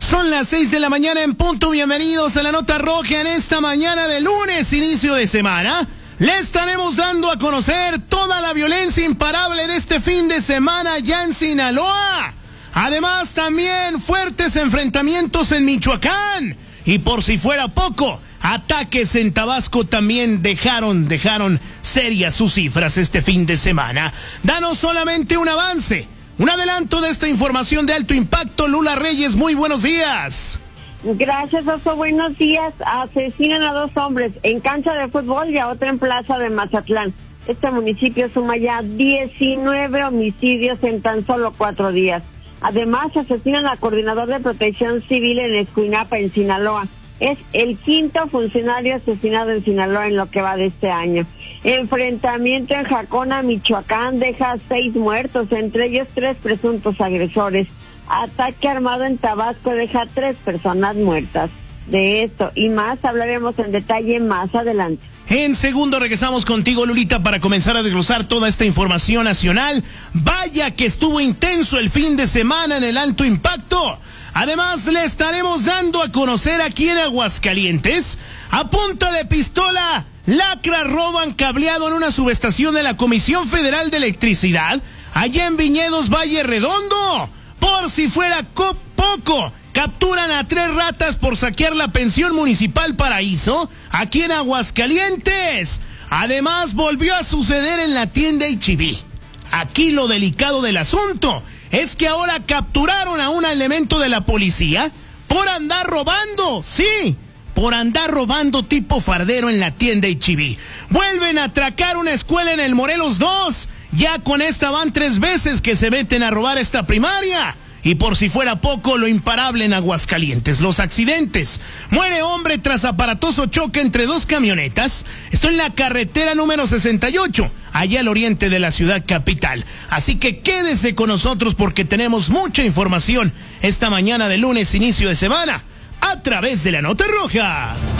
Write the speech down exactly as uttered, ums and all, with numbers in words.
Son las seis de la mañana en punto. Bienvenidos a la Nota Roja en esta mañana de lunes, inicio de semana. Le estaremos dando a conocer toda la violencia imparable de este fin de semana ya en Sinaloa. Además, también fuertes enfrentamientos en Michoacán. Y por si fuera poco, ataques en Tabasco también dejaron, dejaron serias sus cifras este fin de semana. Danos solamente un avance, un adelanto de esta información de alto impacto. Lula Reyes, muy buenos días. Gracias, Oso. Buenos días. Asesinan a dos hombres en cancha de fútbol y a otra en plaza de Mazatlán. Este municipio suma ya diecinueve homicidios en tan solo cuatro días. Además, asesinan al coordinador de protección civil en Escuinapa, en Sinaloa. Es el quinto funcionario asesinado en Sinaloa en lo que va de este año. Enfrentamiento en Jacona, Michoacán, deja seis muertos, entre ellos tres presuntos agresores. Ataque armado en Tabasco deja tres personas muertas. De esto y más hablaremos en detalle más adelante. En segundo regresamos contigo, Lulita, para comenzar a desglosar toda esta información nacional. Vaya que estuvo intenso el fin de semana en el alto impacto. Además, le estaremos dando a conocer aquí en Aguascalientes, a punta de pistola, lacras roban cableado en una subestación de la Comisión Federal de Electricidad, allá en Viñedos, Valle Redondo. Por si fuera poco, capturan a tres ratas por saquear la pensión municipal Paraíso, aquí en Aguascalientes. Además, volvió a suceder en la tienda H E B. Aquí lo delicado del asunto es que ahora capturaron a un elemento de la policía por andar robando, sí, por andar robando tipo fardero en la tienda H E B. Vuelven a atracar una escuela en el Morelos dos. Ya con esta van tres veces que se meten a robar esta primaria. Y por si fuera poco, lo imparable en Aguascalientes, los accidentes. Muere hombre tras aparatoso choque entre dos camionetas. Esto en la carretera número sesenta y ocho, allá al oriente de la ciudad capital. Así que quédese con nosotros porque tenemos mucha información esta mañana de lunes, inicio de semana, a través de la Nota Roja.